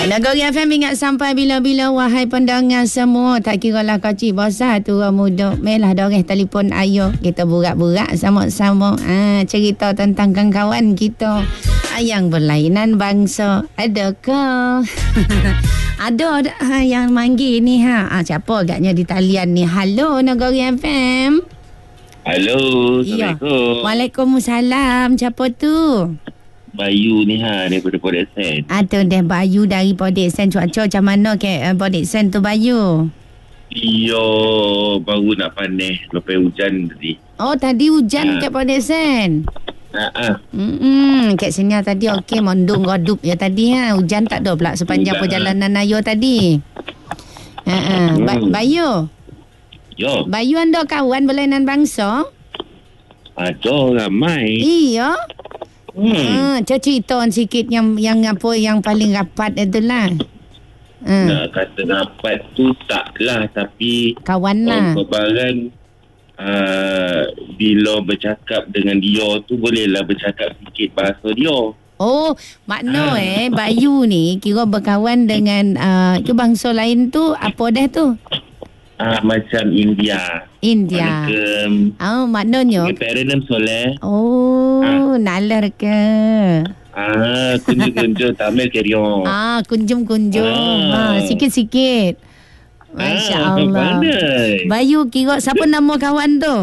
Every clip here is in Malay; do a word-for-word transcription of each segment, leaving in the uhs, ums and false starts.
Baik, Negeri F M ingat sampai bila-bila wahai pendengar semua. Tak kira lah kecil besar tua muda. Melah dorang telefon ayo. Kita burak-burak sama-sama. Ah, cerita tentang kawan-kawan kita yang berlainan bangsa. Adakah? Ada ada ha, yang manggil ni ha. Ah, siapa agaknya di talian ni? Halo Negeri F M. Halo, Assalamualaikum. Ya. Waalaikumsalam. Siapa tu? Bayu ni ha, daripada Port Sen. Ah, tu dah Bayu dari Port Sen. Cuaca macam mana ke uh, Port Sen tu Bayu? Iyo, baru nak panas lepas hujan tadi. Oh, tadi hujan ha. Kat Port Sen. Ha ah. Hmm, kat sini tadi okey mondung godup ya tadi ha. Hujan tak ada pula sepanjang Udah. perjalanan ayo tadi. Ha ah. Ba- Bayu. Yo. Bayu anda kawan berlainan bangsa? Ada ramai. Iya. Hmm. Ha, cerita sikit yang yang apa yang paling rapat itulah. Ha. Nak kata rapat tu taklah, tapi kawan lah. Perbarang uh, bila bercakap dengan dia tu bolehlah bercakap sikit bahasa dia. Oh, makna ha. eh Bayu ni kira berkawan dengan uh, ke bangsa lain tu apa dah tu? Ah, macam India. India. Macam oh, maknanya Perenam Soleh. Oh, ah. nalar ke? Ah, kunjung-kunjung Tamil kerjong. Ah, kunjung-kunjung. Ah. Ah, sikit-sikit. Masya ah, Allah. Pandai. Bayu kira siapa nama kawan tu?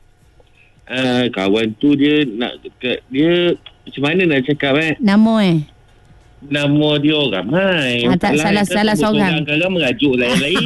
Ah, kawan tu dia nak dia macam mana nak cakap eh? Nama eh? Nama dia ramai. Ah, tak salah-salah seorang. Kadang-kadang merajuk lain-lain.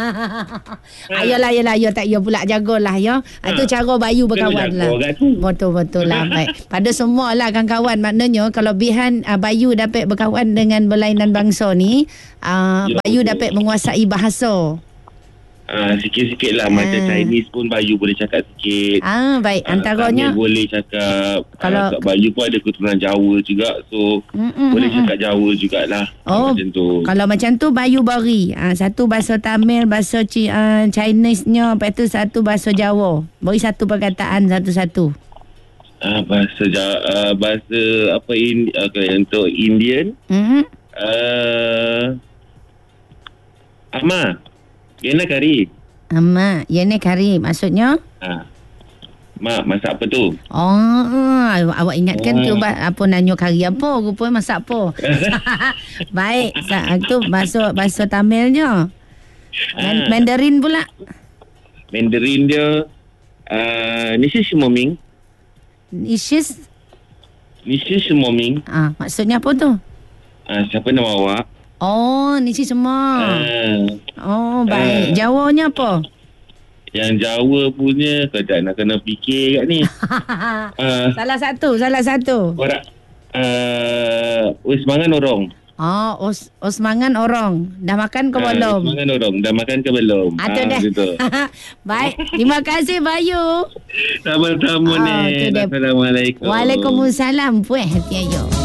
Ayolah, ayolah, ayo tak yo pula jagalah ya. Ha. Itu cara Bayu berkawan lah. Betul-betul lah. Baik. Pada semua lah kawan-kawan. Maknanya kalau bihan uh, Bayu dapat berkawan dengan berlainan bangsa ni, uh, Bayu dapat menguasai bahasa. Ah, sikit-sikit lah. Macam ah. Chinese pun Bayu boleh cakap sikit. Ah, baik. Antaranya Tamil boleh cakap. Kalau ah, Bayu pun ada keturunan Jawa juga. So mm-mm, boleh cakap Jawa jugalah. Oh, macam tu. Kalau macam tu Bayu beri ah, satu bahasa Tamil, bahasa uh, Chinese-nya, lepas tu satu bahasa Jawa. Beri satu perkataan satu-satu. Ah, bahasa uh, bahasa apa in, okay, untuk Indian. Mm-hmm. Uh, Ama. Yana kari. Ama, yana kari maksudnya? Ha. Mak, masak apa tu? Oh, awak ingatkan oh. tu apa nanya kari apa, rupanya masak apa. Baik, tu bahasa bahasa Tamilnya. Man, ha. Mandarin pula. Mandarin dia uh, Nisi Shumoming. Nisi Nisi Shumoming. Ah, maksudnya apa tu? Ah, siapa nama awak? Oh, ni si semua. Uh, oh, baik. Uh, Jawanya apa? Yang Jawa punya, kejap nak kena fikir kat ni. uh, salah satu, salah satu. Orang, uh, Usmangan orang. Oh, os, Osmangan orang. Dah makan ke belum? Uh, Osmangan orang. Dah makan ke belum? Itu uh, dah. Baik. Terima kasih, Bayu. Sama-sama oh, ni. Assalamualaikum. Waalaikumsalam. Pueh hati ayo.